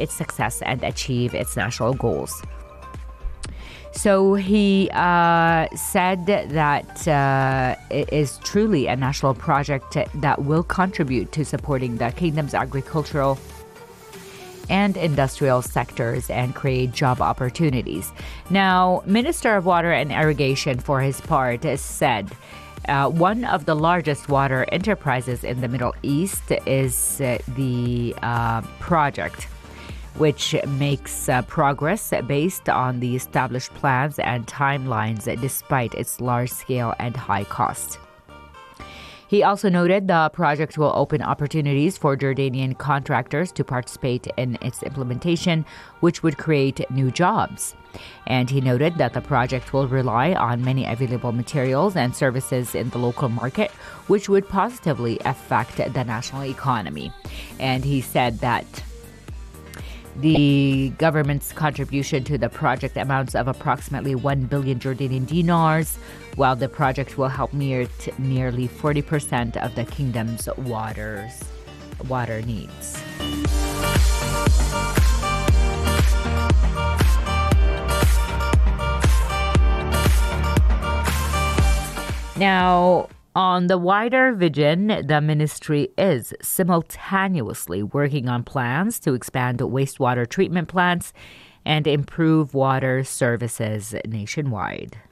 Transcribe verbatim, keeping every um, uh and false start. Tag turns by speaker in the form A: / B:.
A: its success and achieve its national goals. So he uh, said that uh, it is truly a national project that will contribute to supporting the kingdom's agricultural and industrial sectors and create job opportunities. Now, Minister of Water and Irrigation, for his part, said uh, one of the largest water enterprises in the Middle East is uh, the uh, project, which makes uh, progress based on the established plans and timelines despite its large scale and high cost. He also noted the project will open opportunities for Jordanian contractors to participate in its implementation, which would create new jobs. And he noted that the project will rely on many available materials and services in the local market, which would positively affect the national economy. And he said that the government's contribution to the project amounts of approximately one billion Jordanian dinars, while the project will help meet nearly forty percent of the kingdom's waters, water needs. Now, on the wider vision, the ministry is simultaneously working on plans to expand wastewater treatment plants and improve water services nationwide.